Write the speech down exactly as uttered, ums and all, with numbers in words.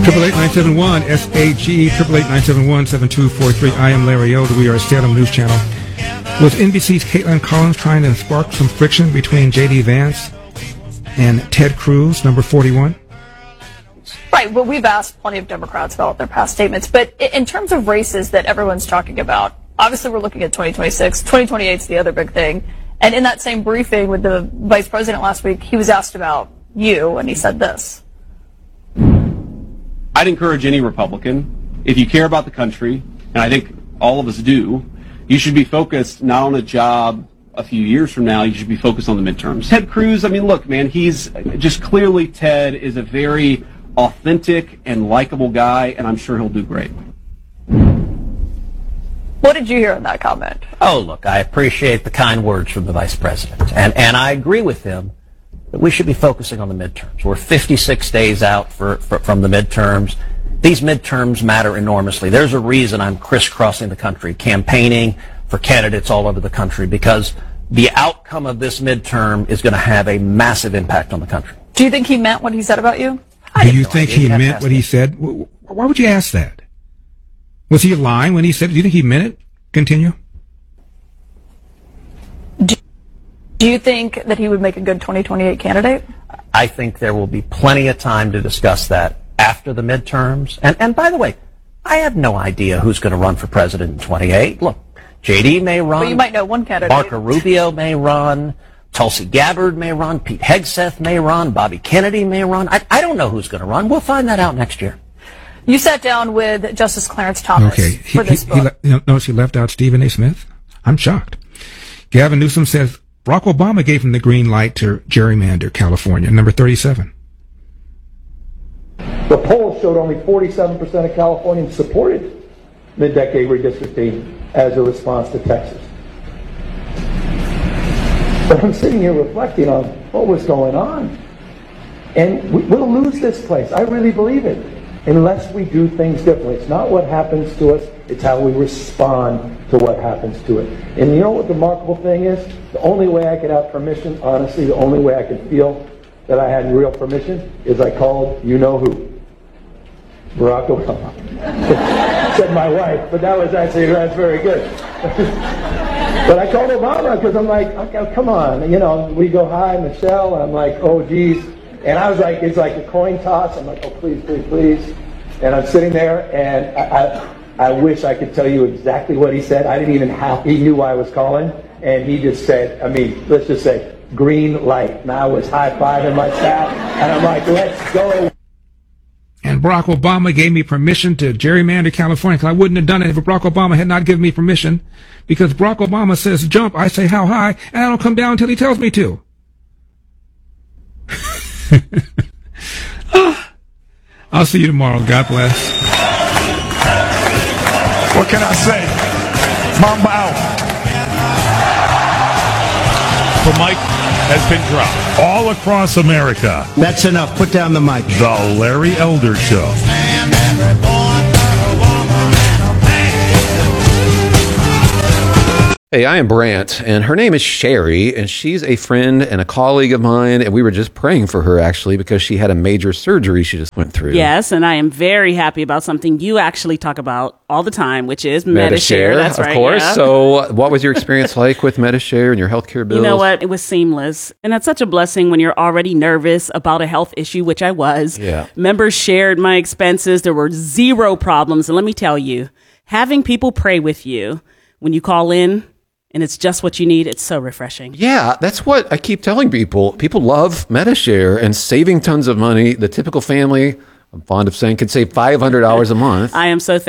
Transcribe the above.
Triple eight nine seven one S A G triple eight nine seven one seven two four three. I am Larry Elder. We are a Salem News Channel. Was N B C's Caitlin Collins trying to spark some friction between J D Vance and Ted Cruz, number forty-one? Right. Well, we've asked plenty of Democrats about their past statements, but in terms of races that everyone's talking about, obviously we're looking at twenty twenty-six. twenty twenty-eight is the other big thing. And in that same briefing with the vice president last week, he was asked about you, and he said this. I'd encourage any Republican, if you care about the country, and I think all of us do, you should be focused not on a job a few years from now, you should be focused on the midterms. Ted Cruz, I mean, look, man, he's just clearly, Ted is a very authentic and likable guy, and I'm sure he'll do great. What did you hear in that comment? Oh, look, I appreciate the kind words from the vice president, and, and I agree with him that we should be focusing on the midterms. We're fifty-six days out for, for, from the midterms. These midterms matter enormously. There's a reason I'm crisscrossing the country, campaigning for candidates all over the country, because the outcome of this midterm is going to have a massive impact on the country. Do you think he meant what he said about you? Do you think he meant what he said? Why would you ask that? Was he lying when he said it? Do you think he meant it? Continue. Do you think that he would make a good twenty twenty-eight candidate? I think there will be plenty of time to discuss that after the midterms. And, and by the way, I have no idea who's going to run for president in twenty-eight. Look, J D may run. But you might know one candidate. Marco Rubio may run. Tulsi Gabbard may run. Pete Hegseth may run. Bobby Kennedy may run. I, I don't know who's going to run. We'll find that out next year. You sat down with Justice Clarence Thomas okay. for he, this he, book. He, no, she left out Stephen A. Smith. I'm shocked. Gavin Newsom says Barack Obama gave him the green light to gerrymander California, number thirty-seven. The polls showed only forty-seven percent of Californians supported mid-decade redistricting as a response to Texas. But I'm sitting here reflecting on what was going on. And we, we'll lose this place. I really believe it. Unless we do things differently. It's not what happens to us, it's how we respond to what happens to it. And you know what the remarkable thing is? The only way I could have permission, honestly, the only way I could feel that I had real permission is I called you-know-who. Barack Obama. Said my wife, but that was actually, that's very good. But I called Obama because I'm like, okay, come on, you know, we go, hi, Michelle, and I'm like, oh, geez. And I was like, it's like a coin toss. I'm like, oh, please, please, please. And I'm sitting there, and I, I, I wish I could tell you exactly what he said. I didn't even have, he knew why I was calling, and he just said, I mean, let's just say, green light. And I was high-fiving my staff, and I'm like, let's go. And Barack Obama gave me permission to gerrymander California, because I wouldn't have done it if Barack Obama had not given me permission, because Barack Obama says jump, I say how high, and I don't come down until he tells me to. oh, I'll see you tomorrow. God bless. What can I say? Mamba out. The mic has been dropped all across America. That's enough. Put down the mic. The Larry Elder Show. Hey, I am Brant, and her name is Sherry, and she's a friend and a colleague of mine, and we were just praying for her, actually, because she had a major surgery she just went through. Yes, and I am very happy about something you actually talk about all the time, which is Medi-Share. Medi-Share, That's of right, course. yeah. So what was your experience like with Medi-Share and your healthcare bills? You know what? It was seamless. And that's such a blessing when you're already nervous about a health issue, which I was. Yeah. Members shared my expenses. There were zero problems. And let me tell you, having people pray with you when you call in, and it's just what you need, it's so refreshing. Yeah, that's what I keep telling people. People love Medi-Share and saving tons of money. The typical family, I'm fond of saying, could save five hundred dollars a month. I am so thankful.